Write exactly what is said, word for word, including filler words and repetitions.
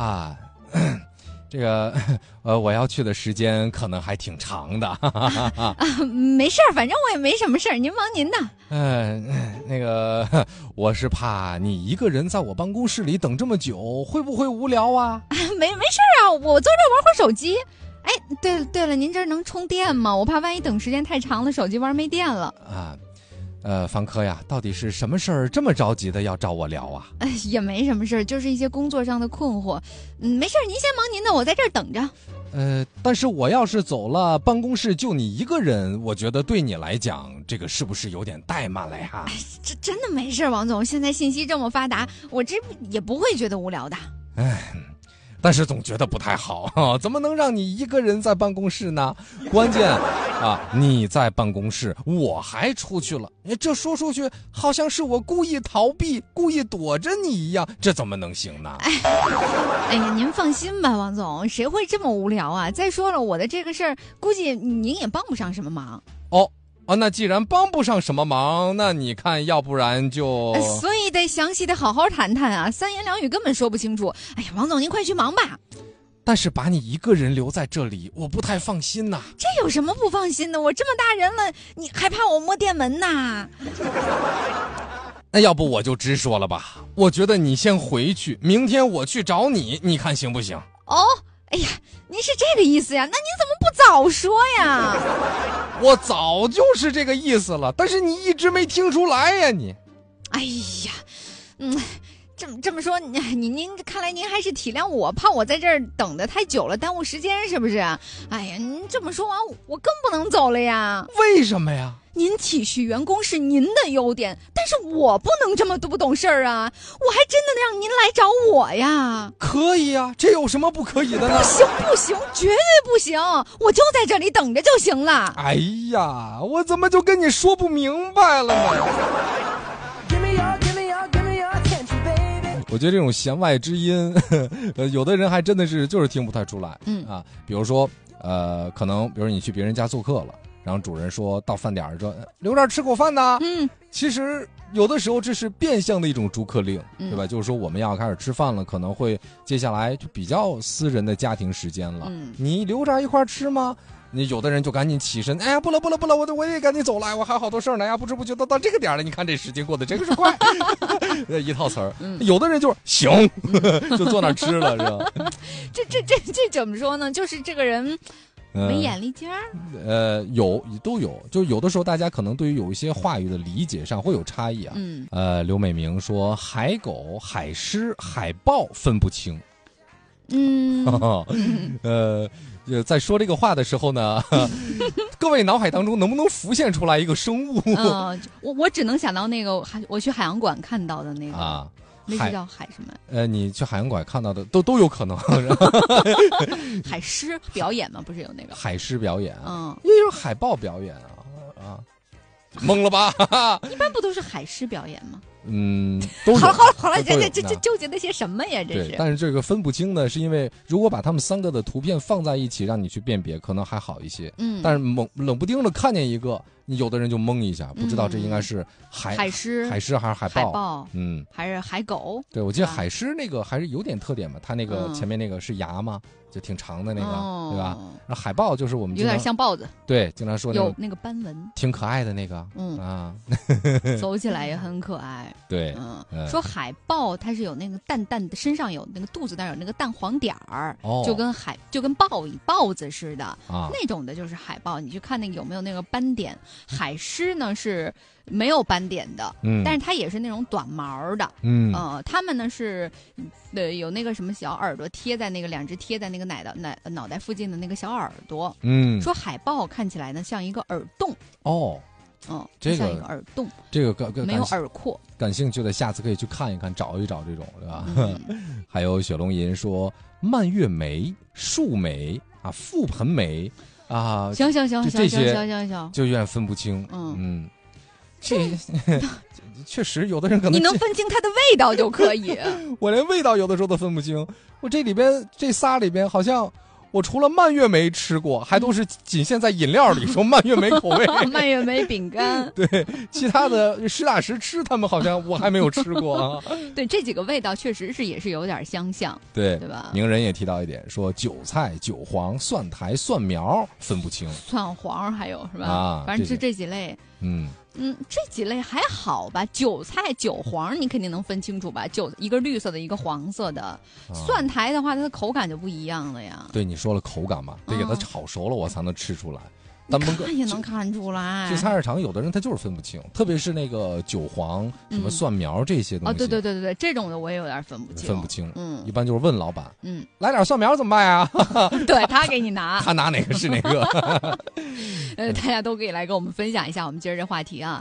啊。这个，呃，我要去的时间可能还挺长的。 啊，没事儿，反正我也没什么事儿，您忙您的。 嗯、呃，那个，我是怕你一个人在我办公室里等这么久，会不会无聊啊？ 没没事儿啊，我坐这儿玩会儿手机。哎，对了对了，您这儿能充电吗？我怕万一等时间太长了，手机玩没电了。 啊。呃，方科呀，到底是什么事儿这么着急的要找我聊啊？ 哎，也没什么事儿，就是一些工作上的困惑。嗯，没事儿，您先忙您的，我在这儿等着。 呃，但是我要是走了，办公室就你一个人，我觉得对你来讲，这个是不是有点怠慢了呀？ 哎，这真的没事儿，王总，现在信息这么发达，我这也不会觉得无聊的。 哎。但是总觉得不太好、啊、怎么能让你一个人在办公室呢？关键啊，你在办公室，我还出去了，这说出去好像是我故意逃避、故意躲着你一样，这怎么能行呢？ 哎，哎呀，您放心吧，王总，谁会这么无聊啊？再说了，我的这个事儿，估计您也帮不上什么忙。 哦。哦，那既然帮不上什么忙，那你看，要不然就…… 呃、所以得详细的好好谈谈啊，三言两语根本说不清楚。哎呀，王总，您快去忙吧。 但是把你一个人留在这里，我不太放心呐。 这有什么不放心的？我这么大人了，你还怕我摸电门呐？ 那要不我就直说了吧，我觉得你先回去，明天我去找你，你看行不行？ 哦，哎呀，您是这个意思呀？那您怎么不早说呀？ 我早就是这个意思了，但是你一直没听出来呀你。 哎呀，嗯，这么这么说，你您看来您还是体谅我，怕我在这儿等得太久了，耽误时间是不是？哎呀，您这么说完，我更不能走了呀。 为什么呀？ 您体恤员工是您的优点，但是我不能这么不懂事儿啊！我还真的让您来找我呀？ 可以啊，这有什么不可以的呢？ 不行不行，绝对不行！我就在这里等着就行了。 哎呀，我怎么就跟你说不明白了呢？我觉得这种弦外之音，呃，有的人还真的是就是听不太出来。嗯啊，比如说，呃，可能比如你去别人家做客了。然后主人说到饭点说留这儿吃口饭呢，嗯，其实有的时候这是变相的一种逐客令，嗯、对吧？就是说我们要开始吃饭了，可能会接下来就比较私人的家庭时间了。嗯、你留着一块吃吗？你有的人就赶紧起身，哎呀，不了不了不了，我我也赶紧走了，我还有好多事儿呢呀，不知不觉都到这个点了，你看这时间过得真是快，一套词儿。嗯、有的人就是行，就坐那儿吃了，是吧？ 这这这这怎么说呢？就是这个人。没眼力劲儿、 呃，呃，有都有，就有的时候大家可能对于有一些话语的理解上会有差异啊。嗯，呃，刘美明说海狗、海狮、海豹分不清。嗯，呃，在说这个话的时候呢，各位脑海当中能不能浮现出来一个生物？ 呃、我我只能想到那个海，我去海洋馆看到的那个啊。那是叫海什么？ 呃，你去海洋馆看到的都都有可能。 海狮表演吗？不是有那个海狮表演？嗯，也有海豹表演啊啊！懵了吧？ 一般不都是海狮表演吗？ 嗯，都好了好了好了，这这这这纠结的些什么呀？这是。 但是这个分不清呢，是因为如果把他们三个的图片放在一起，让你去辨别，可能还好一些。嗯，但是猛冷不丁的看见一个。你有的人就懵一下，不知道这应该是海、嗯、 海狮、 海狮还是海豹？ 海豹，嗯，还是海狗？ 对，我记得海狮那个还是有点特点嘛，它那个前面那个是牙嘛，就挺长的那个，嗯、对吧？然后海豹就是我们有点像豹子， 对，经常说、那个、 有那个斑纹， 挺可爱的那个， 嗯啊， 走起来也很可爱。 对， 嗯，嗯说海豹它是有那个淡淡的，身上有那个肚子那儿有那个淡黄点儿，哦、就跟海就跟豹豹子似的啊，那种的就是海豹。你去看那个有没有那个斑点，海狮呢是没有斑点的，嗯，但是它也是那种短毛的，嗯，呃，它们呢是，呃，有那个什么小耳朵贴在那个两只贴在那个奶的奶脑袋附近的那个小耳朵，嗯，说海豹看起来呢像一个耳洞， 哦， 嗯， 这个像一个耳洞， 这个感没有耳廓， 感兴趣的下次可以去看一看，找一找这种，对吧？嗯、还有雪龙吟说蔓越莓、树莓啊、覆盆莓。啊， 行行行， 这些行行行， 就有点分不清。嗯嗯，这确实有的人可能你能分清它的味道就可以。 我连味道有的时候都分不清。我这里边这仨里边，好像我除了蔓越莓吃过，还都是仅限在饮料里说蔓越莓口味。 蔓越莓饼干。 对，其他的实打实吃，他们好像我还没有吃过啊。 对，这几个味道确实是也是有点相像， 对对吧？ 名人也提到一点，说韭菜、韭黄、蒜苔、蒜苗分不清。 蒜黄还有是吧？ 啊， 反正是这几类。 嗯。 嗯，这几类还好吧？韭菜、韭黄你肯定能分清楚吧？韭一个绿色的，一个黄色的。啊、蒜苔的话，它的口感就不一样了呀。 对，你说了口感嘛，得给它炒熟了，我才能吃出来。 但看也能看出来。 去菜市场，有的人他就是分不清，特别是那个韭黄、什么蒜苗这些东西。 啊、嗯，对对对对对，这种的我也有点分不清。 分不清， 嗯， 一般就是问老板， 嗯， 来点蒜苗怎么办呀？ 对他给你拿， 他拿哪个是哪个。 呃，大家都可以来跟我们分享一下我们今儿这话题啊。